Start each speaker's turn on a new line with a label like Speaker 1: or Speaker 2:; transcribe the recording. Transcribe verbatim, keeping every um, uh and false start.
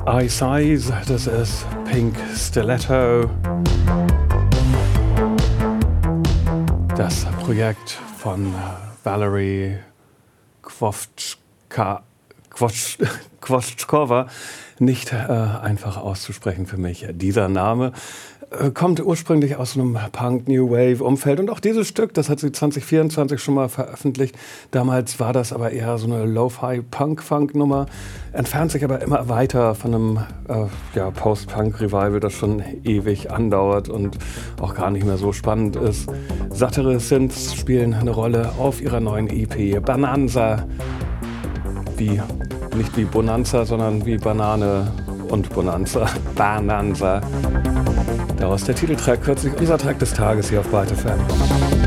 Speaker 1: Ice Eyes, das ist Pink Stiletto. Das Projekt von Valerie Kwowczka, Kwowcz, Kwowczkowa, nicht äh, einfach auszusprechen für mich. Dieser Name äh, kommt ursprünglich aus einem Punk-New Wave-Umfeld. Und auch dieses Stück, das hat sie zwanzig vierundzwanzig schon mal veröffentlicht. Damals war das aber eher so eine Lo-Fi-Punk-Funk-Nummer. Entfernt sich aber immer weiter von einem äh, ja, Post-Punk-Revival, das schon ewig andauert und auch gar nicht mehr so spannend ist. Sattere Synths spielen eine Rolle auf ihrer neuen E P Bananza. Wie, nicht wie Bonanza, sondern wie Banane und Bonanza. Bananza. Daraus der Titeltrack, kürzlich unser Track des Tages hier auf Byte F M.